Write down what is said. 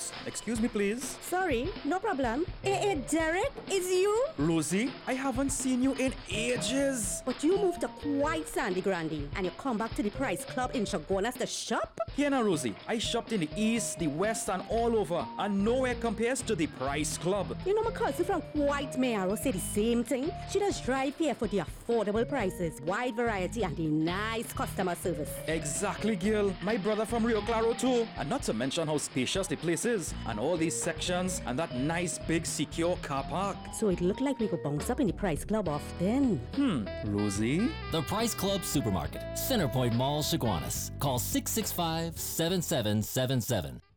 Yes, excuse me please. Sorry, no problem. Derek, is you? Rosie, I haven't seen you in ages. But you moved to quite Sandy Grande and you come back to the Price Club in Chaguanas to shop? Here now, Rosie, I shopped in the east, the west and all over, and nowhere compares to the Price Club. You know my cousin from White Mayaro say the same thing. She does drive here for the affordable prices, wide variety and the nice customer service. Exactly, girl. My brother from Rio Claro too. And not to mention how spacious the place is, and all these sections, and that nice big secure car park. So it looked like we could bounce up in the Price Club often. Rosie? The Price Club Supermarket, Centerpoint Mall, Chaguanas. Call 665-7777.